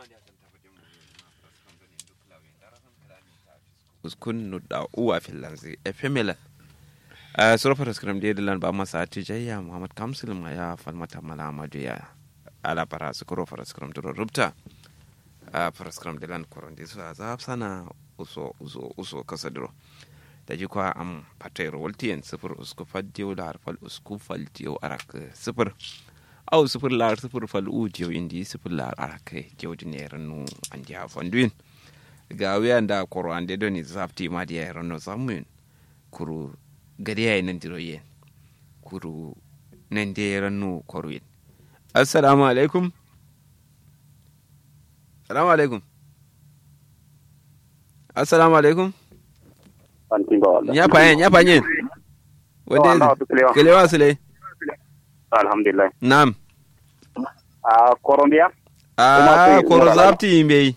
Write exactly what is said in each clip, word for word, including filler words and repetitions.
uskun nuda uwa finlanzi efemela a surfa da skram da lan ba masa tijayya muhammad kamsil ma ya falmata mala amadu ya ala para su kuro fara skram duro rubta a fara skram da lan koron da su azab sana uso uso uso kasa duro da ji kwa am patayro waltiyan sifir usku faddiyo da harfal usku faltiyo arak sifir au sifir lar sifir fal u jiyo indi sifir lar arak jiyo dinero nu andi ha fonduin ga wiyan da koro ande doni zafti ma di yaro no samun kuru gari yayin nan diro yen kuru nan de ranu koro yen assalamu alaikum assalamu alaikum assalamu alaikum nya payen nya payen wande kelewa sile alhamdulillah nam a korombia a koro zafti imbe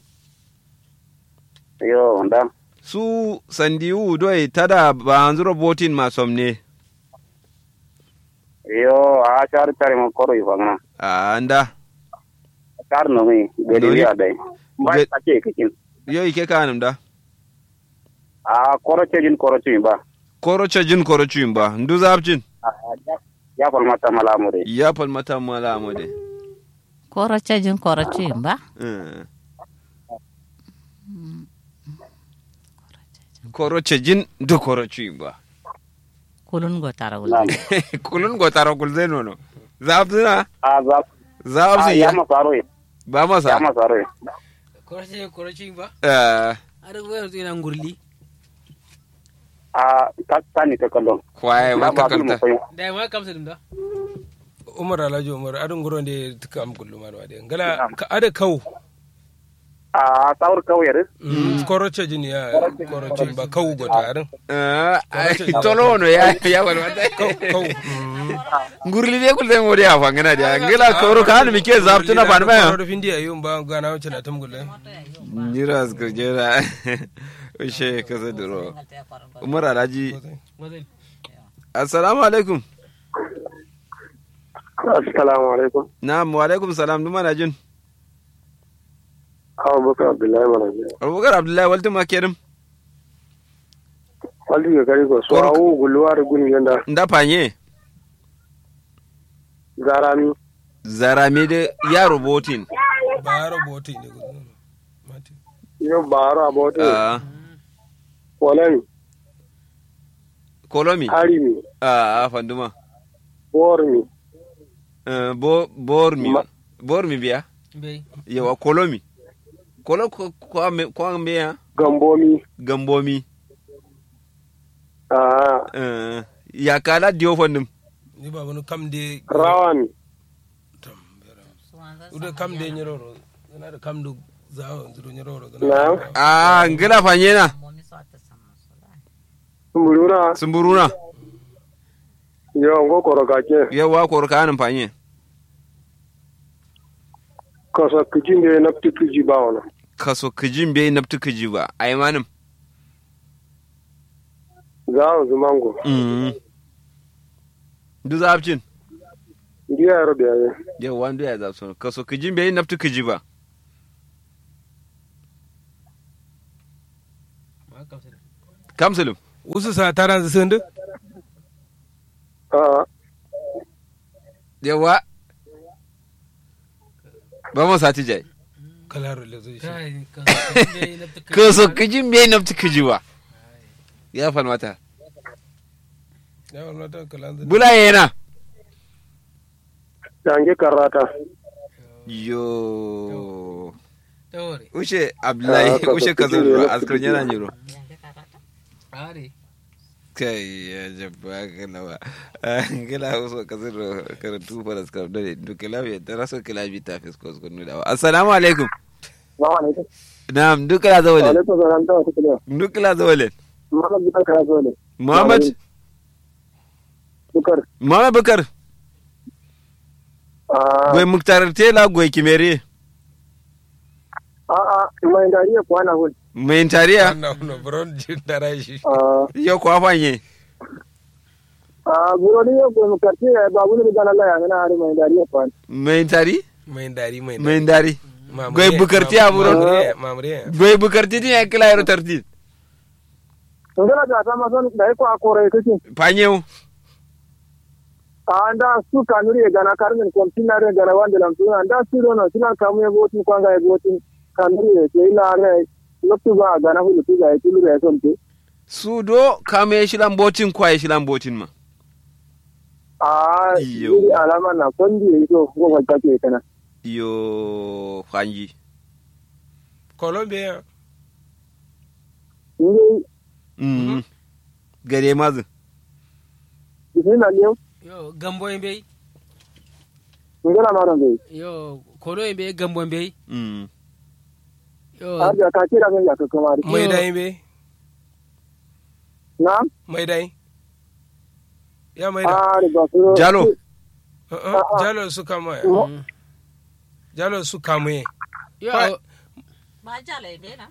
yo nda su sandiu doi tada banzuro botin masomne yo a char char mo koro ifangna a anda char no mi gedi ya dai ba Ge- ta ke kikin yo ike kanum da a koro chejin koro chimba koro chajin koro chimba ndu zapjin ya fal mata malamure ya fal mata mala amode Koro cajin koro cimba. eh koro chajin ndu koro chimba Kulun go tara na wul. kulun go taro kulze nono zapzina a za zapzi ya ya masaro ba ya masa masaro Koroce korocin ba? eh Ada wayar yana ngurli. a ta tani ta kallon kwaye na maka ba kulmu kalta koyo Da ma kamsa dum da. umar alhaji umar adin gurin da tuka am kullu ma da ngala ka ada kau a tawur kawai koroce jini ya koroce ba kau go tarin eh tolo no ya ya wal mata kau kau ngurli de kulze mo dia fangana dia ngila koro kan mi ke zaptuna ban ba koro findi ayo ba gana wace na tum gulle niras ko jera ushe kaza duro umar alhaji Wazai. assalamu alaikum assalamu alaikum na'am wa alaikum salam duma na jin abubakar abdullahi manaje abubakar abdullahi waltu makerim waldi ga gari ko so Koro- awu gulwar gun yanda nda panye garami zarame de ya robotin ba roboti ne gudu mati yo baro abote ah walen kolomi harimi ah fanduma bormi Eh, bo bormi Ma- bormi biya Bai. yawa kolomi kolo ko ko me ko me ya gambomi gambomi a eh ya kala dio fandum ni ba wani kam de rawani ude kam de nyiroro na da kam du zawo zuru nyiroro na ah ngila fanye na muruna sumburuna yo ngo koro kake yawa ko kanin fanye koso kijinde na ptiki bawona kaso kijin be naftu kiji ba ai manim zawo zumango mm du zapcin ndiya robe aye yawa ndu ya zapsun kaso kijin be naftu kiji ba Ma kamsa dum. kamsulum usu sa taran sundu a yawa ba mu sati jai kalaro le zai shi Kai ka bai na tuka. kaso kijin be naftu kiji ba ya falmata ya wannan ta kalan bula yana dange karata yo Tawari. ushe abdullahi Ah, kaso ushe kazo kijin be ro naftu askar kiji. yana nyiro Are. kai ya jabba kalawa kila uso kazo ro karatu fara askar dole dukela ya daraso kila bi ta fisko ko da assalamu alaikum wa alaikum na'am dukela zawale alaikum salam ta wata kilo dukela zawale mama bi ka zo ne muhammad dukar muhammad bakar a goy muktar tela goy kimere a a mai dariya kwana hul mai tariya wannan wannan bron jin dara shi a yo ko afanye a buro ne ko mu karti ba bunu da Allah ya ngana har mai dariya kwana mai tari mai dari mai mai dari dari Goy bukarti a buron. mamure Goy bukarti ni ay kila yaro tarti. ngala da ta ma son da ko akore kake Panyew. anda su kanuri e gana karmen kontinare gana wande lam tuna anda su dono sina kamu e botin kwanga e botin kanuri e ke ila re loktu ba gana hulu tuga e tulu re sonte Sudo kame shilan botin kwa shilan botin ma. a Iyo. yi alama na kondi e so go ga take kana Yo fanji. Colombia ni Mm. Gare mazu. bisina leo Yo gambo embe. ngala maron be Yo kolo embe gambo embe. Mm. Yo arja ka kira ga ya ka kamari mai dai be na mai dai ya mai da a riba su Jalo. Uh-uh, jalo su kama jalo su kama yo Kwa- ba jala be na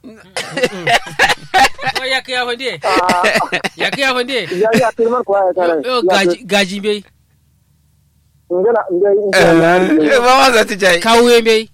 o yakya honde. a Yakya honde. ya ya kirmar kwa ya kare Yo gaji gaji be. ngala ngai Eh, ba ma za ta jai. Kawo embe.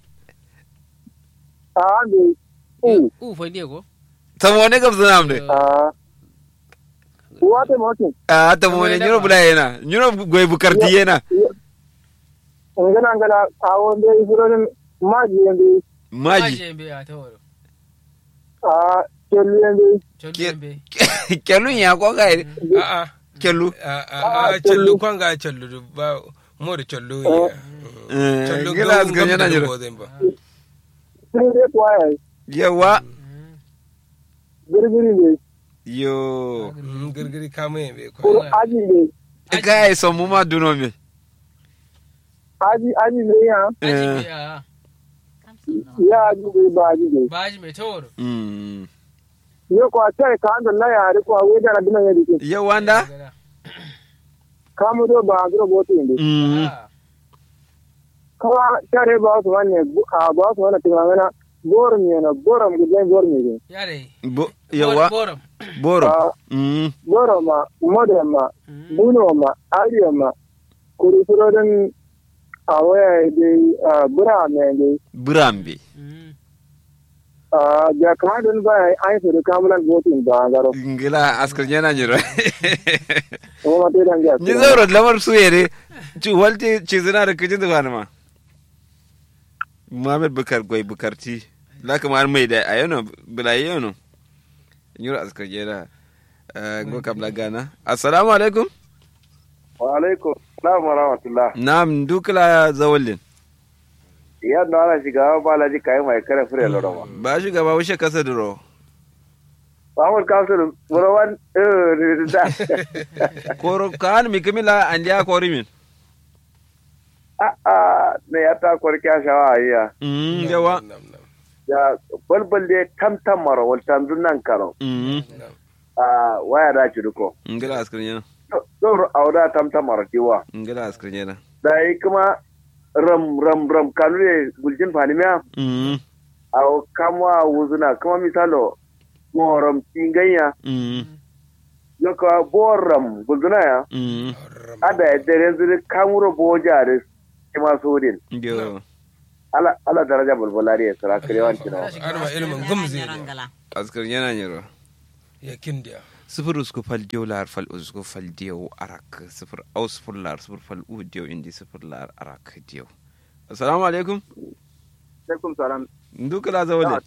a ande u U fonde ko. Tamo ne gabza na amde. a wate motin Ah, tamo ne nyuro bula yana. Nyuro goy bukarti yana. ngana ngana kawo nde ifuronin maji yende Maji. embe a taworo. a kelli yende Cholo Ke- embe. Kelu ya ko ga a'a kelu. a cellu kwanga cellu ba mori cellu ya Eh, cellu gila asgan yana nyuro. sirre kwaye Yawa. girgiri ne Yo. girgiri kama be kuro kwa aji ne Kai so mu ma duno me. aji aji ne ya Aji Eh. be a. ya aji ne ba aji ne Baji me taworo. Mm. yo kwa tai ka anda na ya ri kwa we da dina ya dike Yawa nda. ka mu do ba agro boto inde Mm. Ah. ka tare ba su wanne a ba su wanne tingana bor ne na boram gudan bor ne Yare. Bo yawa. Borom. Boro. Ah. Mm. boroma modema bunoma arioma kuri furodin a waya dai bura ne dai Burambe. a da kadin ba ai su da kamulan botin ba garo Ngila askar yana nyuro. kuma te dan ga Ni zauro lamar su yere. Ci walti ci zina da kijin da ma. Muhammad Bukar goy bukarti. La kamar mai da ayono bila yono. Nyuro askar yana. Eh, go kabla gana. Assalamu alaikum. wa alaikum salam wa rahmatullah Nam dukla zawallin. ya da ala shiga ba la ji kai mai kare fure loro Ba shi gaba wuce kasa duro. ba mu ka su burawan eh da Koro kan mi kamila andiya kori min. a a ne ya ta korkiya shawa ayya Mm yawa. ya balbal de tamtam maro wal tanzun nan karo Mm. a waya da ci duko Ngila askar yana. dor auda tamtam maro kiwa Ngila askar yana. dai kuma ram ram ram kanure guljin fanimiya Mm. aw kamwa wuzuna kuma misalo moram tinganya Mm. yoko boram gulzuna ya Mm. ada dere zuri kamuro bojare kima sodin Yo. ala ala daraja bulbulari ya sara kirewan tino arma ilmin gumzi Askar yana nyiro. ya kindiya Sifir usku fal diyo lar fal usku fal diyo arak. Sifir au sifir lar sifir fal u diyo indi sifir lar arak diyo. Assalamu alaikum. alaikum salam Ndukla zawalen.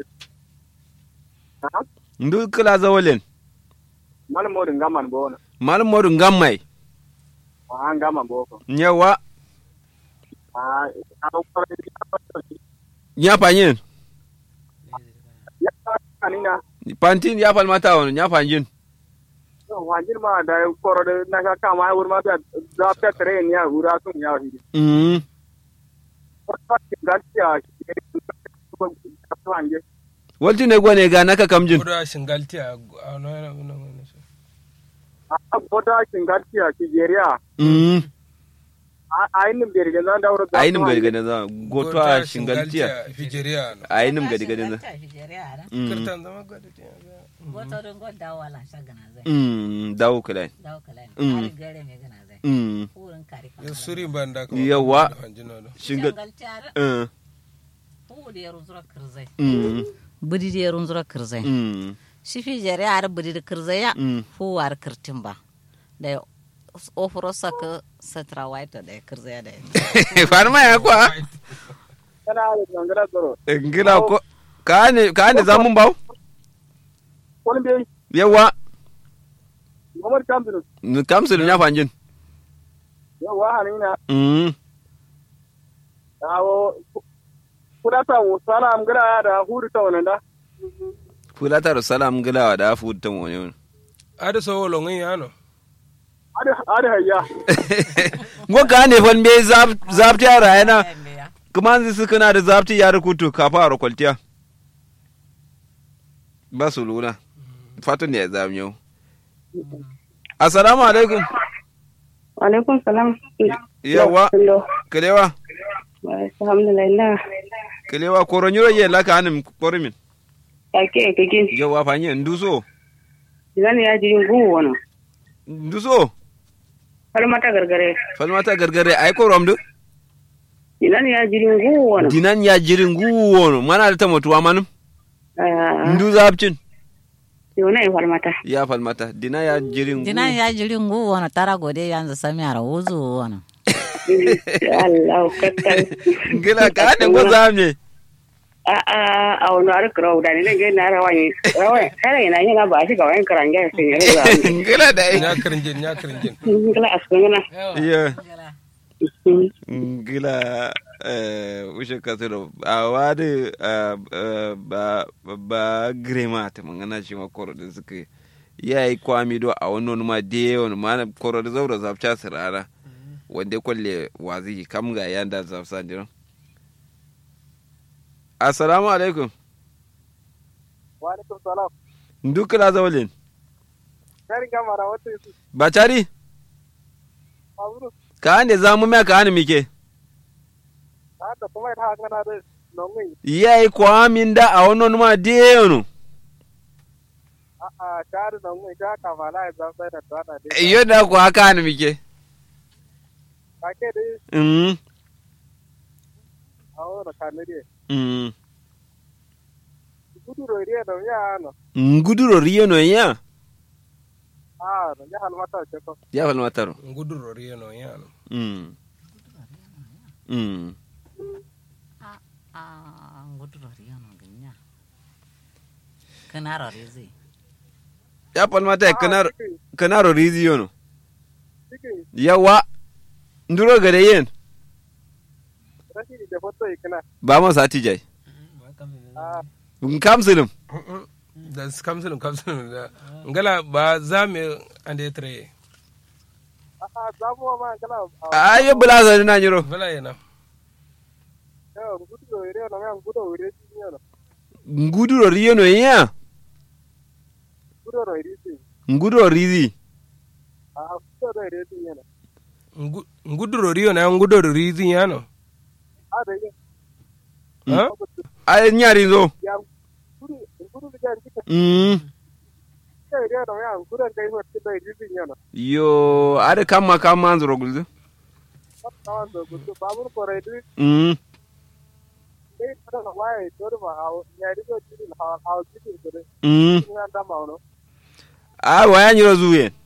Ndukla zawalen. mal modin gaman bona Malum modu ngammai. an gaman boko Nyawa. a a Nya panyin. ya anina Pantin ya fal mata wani nya panyin. wajin ma da koro de na ka kama wur ma da da ta tren ya ura sun ya hi Mm. gaskiya Walti ne gwane ga naka kamjin. kuda shingalti a wani wani wani a bota kin gaskiya Nigeria Mm. a ainin bere da zan dauro da Ainim gadi gadi za. Goto a shingaltiya. fijeriya Ainim gadi gadi za. Mm. kirtan zama gadi gotorin god dawo wala shagana zai Mm. Dawo kulai. dawo kala Mm. ne gare me gana zai Mm. furin kari ya suri banda ka Yawa. hanjino do Shingal. shangal tare Eh. fu da yarun zura kirzai mm budi da yarun zura kirzai mm shi fi jere ar budi da kirzai ya mm fu war kirtin ba da ofuro saka satra white da kirzai da farma ya kwa kana da ngara doro ngila ko kane kane zamun bawo wani bai yawa Muhammad Kamil kamsul ya fanjin yawa hanina mm awo kurata wo salam ngara da huru ta wannan da fulata salam ngila da fu ta woni ada so lo ngi ano ada ada hayya ngo kane fon be zap zap ta rayana kuma su kana da zapti ya rukutu ka fara kwaltiya ba su luna fatan ne ya zami yau assalamu alaikum alaikum salam yawa kalewa alhamdulillah kalewa koronyiro ye la kanim korimin ake kake yawa fanye nduso zan ya jirin guwo wono nduso falmata gargare falmata gargare ai koromdu dinan ya jirin guwo wono dinan ya jirin guwo wono mana da ta mutuwa manum ah ndu zabcin yona ai falmata ya falmata dina ya jirin guwo dinan ya jirin guwo wono tara gode yanzu sami ara wuzu wono Allah kakkal ngila ka ne go zamne a a a wono ar kro da ne nge na rawani rawai kare ina yin ba shi ga wani karanga sun yi ngila da nya karinjin nya karinjin ngala asungana iya ngila eh ushe kasiro awade ba ba grema ta mangana shi ma koro da suke yayi kwami do a wannan ma de wannan ma koro da zaura zafcha sirara wanda kwalle wazi kam ga yanda zafsa dino assalamu alaikum wa alaikum salam ndukla zawlin kari gamara wata su ba tari aburu ka ande zamu me ka ane mike ta kuma ta kana da nongi yayi kwamin da a wannan ma de yono a a tar nongi ta ka fala za sai da ta da iyo da ko haka ane mike kake dai mm awo da kanere mm gudu roire da ya no nguduro riyo no ya ah ya halmata ce ko ya falmata ro nguduro rieno yano mm mm ah nguduro riyono ganya kanaro rizi ya falmata kanaro kanaro rizi yono cikin yawa nduro gare yen rashi da foto ikna ba ma sati jai ah kamsulum da kamsulun kamsulun da ngala ba za mu ande tre ah zamu ma kana ayo bulaza na nyiro bala yana yo gudu roire no ya gudu roire ni no nguduro riyo no ya gudu roire ni nguduro rizi ah gudu roire ni no Ngu- nguduro rio na nguduro rizi yano ah da yi ha ay nyari zo ya gudu gudu da ji ka mm roire no ya gudu kai ho ti roire ni no yo ade kamma kamma nzuro gulzu ta do gudu babur ko roire mm ni ta na wai to ba hawo ya ri go ti ha ha ti ti gudu mm ni anda ma no a waya nyiro zuwe